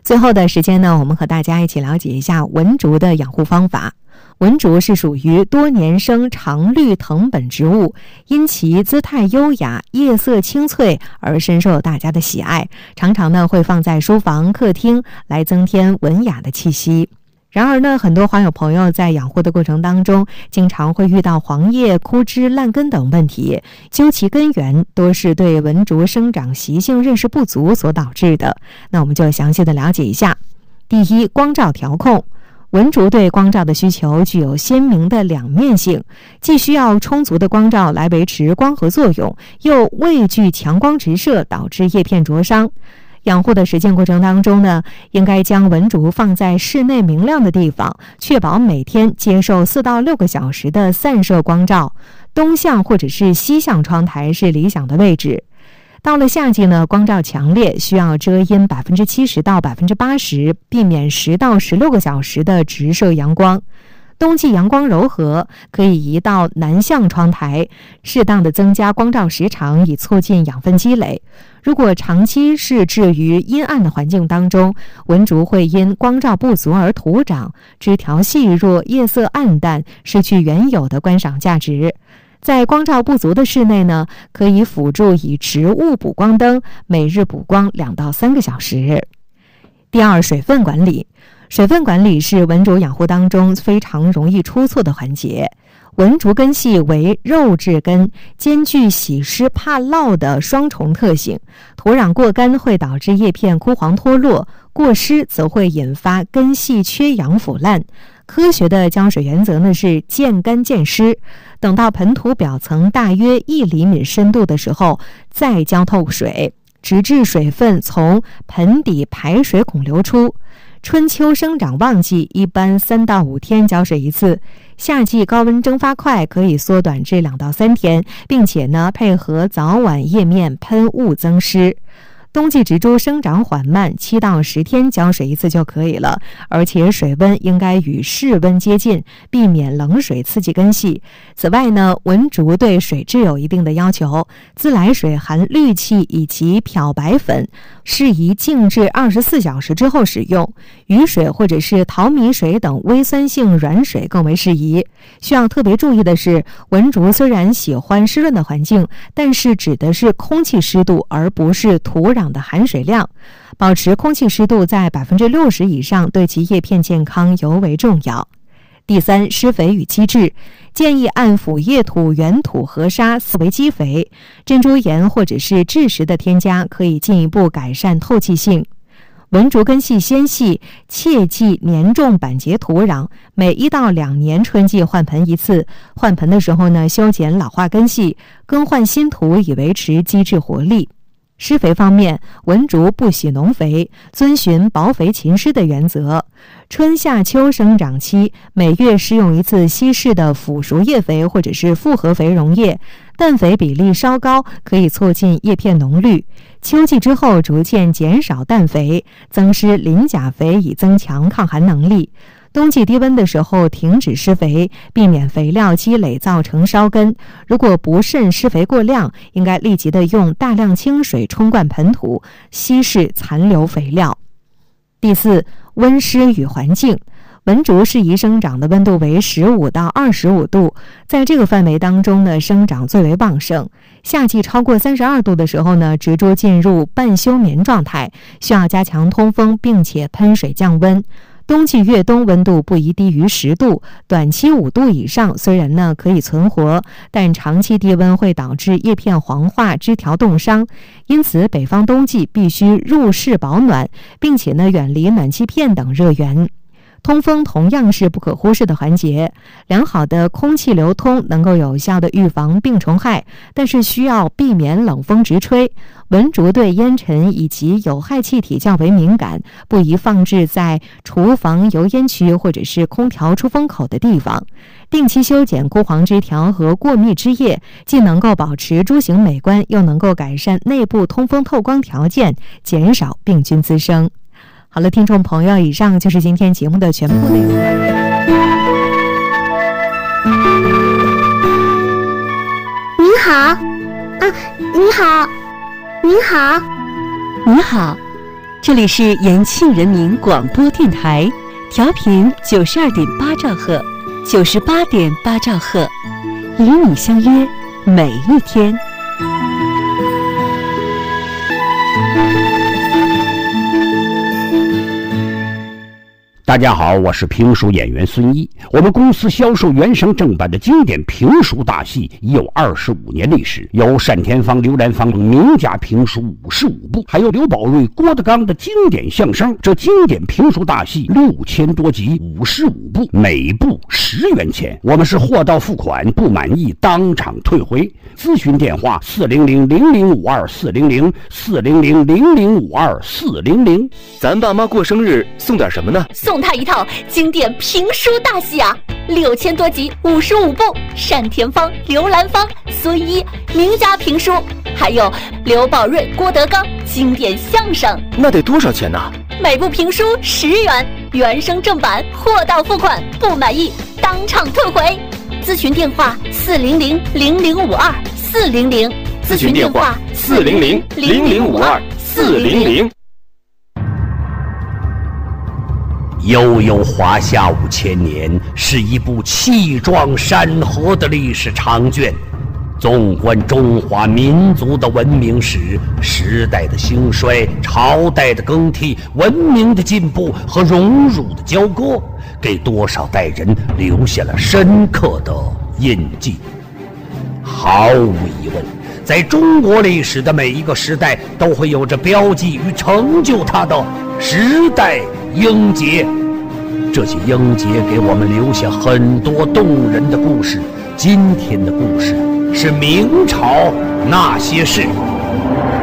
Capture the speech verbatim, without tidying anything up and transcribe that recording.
最后的时间呢，我们和大家一起了解一下文竹的养护方法。文竹是属于多年生常绿藤本植物，因其姿态优雅、叶色清脆而深受大家的喜爱，常常呢会放在书房、客厅来增添文雅的气息。然而呢，很多花友朋友在养护的过程当中，经常会遇到黄叶、枯枝、烂根等问题，究其根源，多是对文竹生长习性认识不足所导致的。那我们就详细的了解一下。第一，光照调控。文竹对光照的需求具有鲜明的两面性，既需要充足的光照来维持光合作用，又畏惧强光直射导致叶片灼伤。养护的实践过程当中呢，应该将文竹放在室内明亮的地方，确保每天接受四到六个小时的散射光照。东向或者是西向窗台是理想的位置。到了夏季呢，光照强烈，需要遮阴百分之七十到百分之八十，避免十到十六个小时的直射阳光。冬季阳光柔和，可以移到南向窗台，适当的增加光照时长，以促进养分积累。如果长期是置于阴暗的环境当中，文竹会因光照不足而徒长，枝条细弱，叶色暗淡，失去原有的观赏价值。在光照不足的室内呢，可以辅助以植物补光灯，每日补光两到三个小时。第二，水分管理。水分管理是文竹养护当中非常容易出错的环节。文竹根系为肉质根，兼具喜湿怕涝的双重特性。土壤过干会导致叶片枯黄脱落，过湿则会引发根系缺氧腐烂。科学的浇水原则呢是见干见湿，等到盆土表层大约一厘米深度的时候，再浇透水，直至水分从盆底排水孔流出。春秋生长旺季一般三到五天浇水一次，夏季高温蒸发快，可以缩短至两到三天，并且呢配合早晚叶面喷雾增湿。冬季植株生长缓慢，七到十天浇水一次就可以了，而且水温应该与室温接近，避免冷水刺激根系。此外呢，文竹对水质有一定的要求，自来水含氯气以及漂白粉，适宜静置二十四小时之后使用。雨水或者是淘米水等微酸性软水更为适宜。需要特别注意的是，文竹虽然喜欢湿润的环境，但是指的是空气湿度，而不是土壤的含水量。保持空气湿度在百分之六十以上，对其叶片健康尤为重要。第三，施肥与机制。建议按腐叶土、原土和沙四为基肥，珍珠岩或者是蛭石的添加可以进一步改善透气性。文竹根系纤细，切忌黏重板结土壤，每一到两年春季换盆一次。换盆的时候呢，修剪老化根系，更换新土以维持基质活力。施肥方面，文竹不喜农肥，遵循薄肥勤施的原则。春夏秋生长期，每月施用一次稀释的腐熟叶肥或者是复合肥溶液，氮肥比例稍高，可以促进叶片浓绿。秋季之后逐渐减少氮肥，增施磷钾肥以增强抗寒能力。冬季低温的时候停止施肥，避免肥料积累造成烧根。如果不慎施肥过量，应该立即的用大量清水冲灌盆土，稀释残留肥料。第四，温湿与环境。文竹适宜生长的温度为十五到二十五度，在这个范围当中呢，生长最为旺盛。夏季超过三十二度的时候呢，植株进入半休眠状态，需要加强通风，并且喷水降温。冬季越冬温度不宜低于十度，短期五度以上虽然呢可以存活，但长期低温会导致叶片黄化、枝条冻伤。因此北方冬季必须入室保暖，并且呢远离暖气片等热源。通风同样是不可忽视的环节，良好的空气流通能够有效的预防病虫害，但是需要避免冷风直吹。文竹对烟尘以及有害气体较为敏感，不宜放置在厨房油烟区或者是空调出风口的地方。定期修剪枯黄枝条和过密枝叶，既能够保持株形美观，又能够改善内部通风透光条件，减少病菌滋生。好了，听众朋友，以上就是今天节目的全部内容。 您好，啊，您好，您好， 你好， 这里是延庆人民广播电台，调频九十二点八兆赫，九十八点八兆赫，与你相约每一天。 大家好，我是评书演员孙一。我们公司销售原声正版的经典评书大戏已有二十五年历史，有单田芳、刘兰芳名家评书五十五部，还有刘宝瑞、郭德纲的经典相声。这经典评书大戏六千多集，五十五部，每部十元钱。我们是货到付款，不满意当场退回。咨询电话：四零零零零五二四零零四零零零零五二四零零。 咱爸妈过生日送点什么呢？ 送他一套经典评书大戏啊，六千多集，五十五部，单田芳、刘兰芳、孙一名家评书，还有刘宝瑞、郭德纲经典相声。 那得多少钱呢？ 每部评书十元，原声正版，货到付款，不满意当场退回。咨询电话：四零零零零五二四零零。 咨询电话：四零零零零五二四零零。 悠悠华夏五千年是一部气壮山河的历史长卷，纵观中华民族的文明史，时代的兴衰，朝代的更替，文明的进步和荣辱的交割，给多少代人留下了深刻的印记。毫无疑问，在中国历史的每一个时代都会有着标记与成就它的时代英杰，这些英杰给我们留下很多动人的故事。今天的故事是明朝那些事。